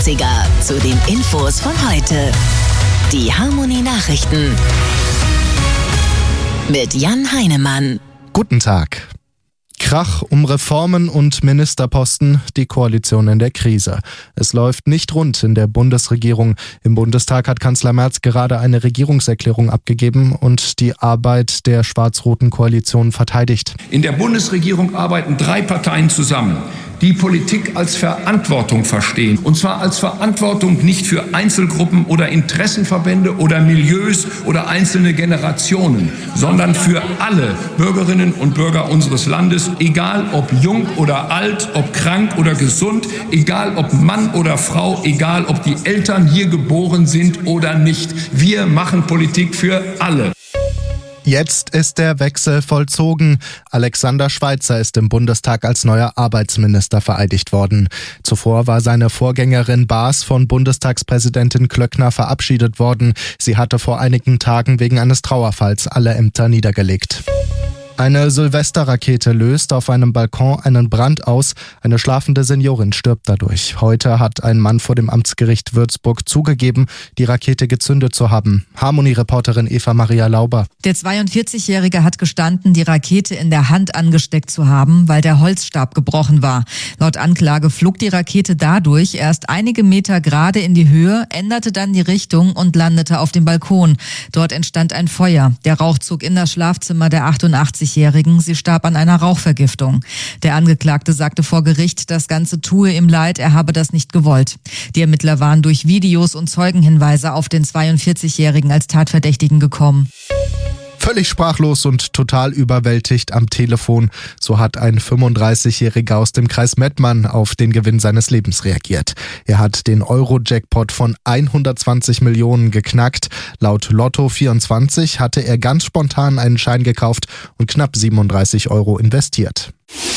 Klassiker zu den Infos von heute. Die Harmony Nachrichten mit Jan Heinemann. Guten Tag. Krach um Reformen und Ministerposten, die Koalition in der Krise. Es läuft nicht rund in der Bundesregierung. Im Bundestag hat Kanzler Merz gerade eine Regierungserklärung abgegeben und die Arbeit der schwarz-roten Koalition verteidigt. In der Bundesregierung arbeiten 3 Parteien zusammen, die Politik als Verantwortung verstehen. Und zwar als Verantwortung nicht für Einzelgruppen oder Interessenverbände oder Milieus oder einzelne Generationen, sondern für alle Bürgerinnen und Bürger unseres Landes, egal ob jung oder alt, ob krank oder gesund, egal ob Mann oder Frau, egal ob die Eltern hier geboren sind oder nicht. Wir machen Politik für alle. Jetzt ist der Wechsel vollzogen. Alexander Schweitzer ist im Bundestag als neuer Arbeitsminister vereidigt worden. Zuvor war seine Vorgängerin Baas von Bundestagspräsidentin Klöckner verabschiedet worden. Sie hatte vor einigen Tagen wegen eines Trauerfalls alle Ämter niedergelegt. Eine Silvesterrakete löst auf einem Balkon einen Brand aus. Eine schlafende Seniorin stirbt dadurch. Heute hat ein Mann vor dem Amtsgericht Würzburg zugegeben, die Rakete gezündet zu haben. Harmony-Reporterin Eva Maria Lauber. Der 42-Jährige hat gestanden, die Rakete in der Hand angesteckt zu haben, weil der Holzstab gebrochen war. Laut Anklage flog die Rakete dadurch erst einige Meter gerade in die Höhe, änderte dann die Richtung und landete auf dem Balkon. Dort entstand ein Feuer. Der Rauch zog in das Schlafzimmer der 88-Jährigen. Sie starb an einer Rauchvergiftung. Der Angeklagte sagte vor Gericht, das Ganze tue ihm leid, er habe das nicht gewollt. Die Ermittler waren durch Videos und Zeugenhinweise auf den 42-Jährigen als Tatverdächtigen gekommen. Völlig sprachlos und total überwältigt am Telefon. So hat ein 35-Jähriger aus dem Kreis Mettmann auf den Gewinn seines Lebens reagiert. Er hat den Euro-Jackpot von 120 Millionen geknackt. Laut Lotto24 hatte er ganz spontan einen Schein gekauft und knapp 37 Euro investiert.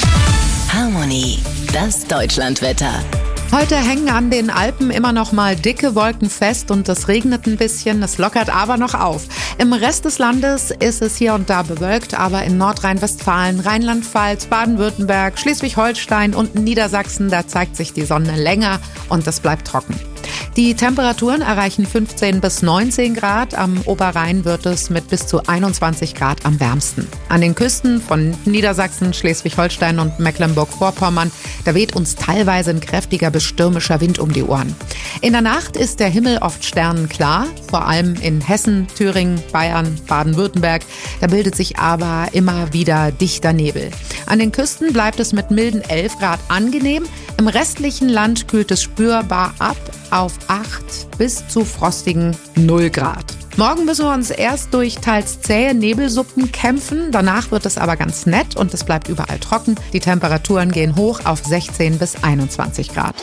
Harmony, das Deutschlandwetter. Heute hängen an den Alpen immer noch mal dicke Wolken fest und es regnet ein bisschen, es lockert aber noch auf. Im Rest des Landes ist es hier und da bewölkt, aber in Nordrhein-Westfalen, Rheinland-Pfalz, Baden-Württemberg, Schleswig-Holstein und Niedersachsen, da zeigt sich die Sonne länger und es bleibt trocken. Die Temperaturen erreichen 15 bis 19 Grad. Am Oberrhein wird es mit bis zu 21 Grad am wärmsten. An den Küsten von Niedersachsen, Schleswig-Holstein und Mecklenburg-Vorpommern, da weht uns teilweise ein kräftiger bis stürmischer Wind um die Ohren. In der Nacht ist der Himmel oft sternenklar, vor allem in Hessen, Thüringen, Bayern, Baden-Württemberg. Da bildet sich aber immer wieder dichter Nebel. An den Küsten bleibt es mit milden 11 Grad angenehm. Im restlichen Land kühlt es spürbar ab auf 8 bis zu frostigen 0 Grad. Morgen müssen wir uns erst durch teils zähe Nebelsuppen kämpfen. Danach wird es aber ganz nett und es bleibt überall trocken. Die Temperaturen gehen hoch auf 16 bis 21 Grad.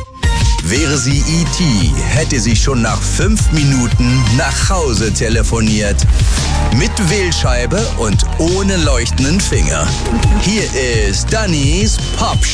Wäre sie E.T., hätte sie schon nach 5 Minuten nach Hause telefoniert. Mit Wählscheibe und ohne leuchtenden Finger. Hier ist Dannys Pop